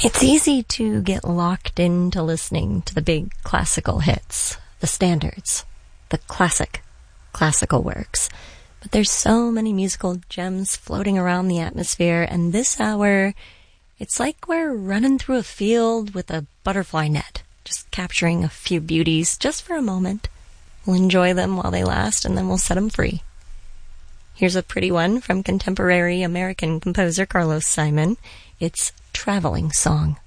It's easy to get locked into listening to the big classical hits, the standards, the classical works. But there's so many musical gems floating around the atmosphere, and this hour, it's like we're running through a field with a butterfly net, just capturing a few beauties just for a moment. We'll enjoy them while they last, and then we'll set them free. Here's a pretty one from contemporary American composer Carlos Simon. It's Traveling Song.